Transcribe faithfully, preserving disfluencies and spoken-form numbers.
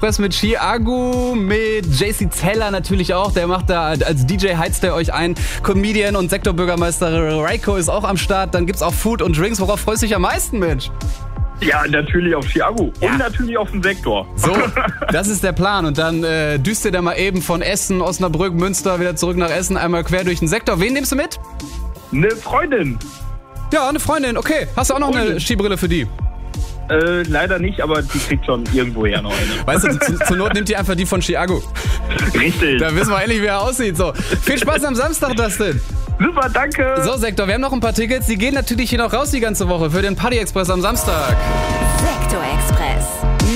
Express mit Chiago, mit J C Zeller natürlich auch. Der macht da als D J, heizt er euch ein. Comedian und Sektorbürgermeister Raiko ist auch am Start. Dann gibt's auch Food und Drinks. Worauf freust du dich am meisten, Mensch? Ja, natürlich auf Chiago Ja. und natürlich auf den Sektor. So, das ist der Plan. Und dann äh, düst ihr da mal eben von Essen, Osnabrück, Münster wieder zurück nach Essen, einmal quer durch den Sektor. Wen nimmst du mit? Eine Freundin. Ja, eine Freundin. Okay, hast du auch noch eine Freundin. Skibrille für die? Äh, leider nicht, aber die kriegt schon irgendwoher noch eine. Weißt du, zu, zur Not nimmt ihr einfach die von Chiago. Richtig. Da wissen wir endlich, wie er aussieht. So, viel Spaß am Samstag, Dustin. Super, danke. So, Sektor, wir haben noch ein paar Tickets. Die gehen natürlich hier noch raus die ganze Woche für den Party Express am Samstag. Sektor Express.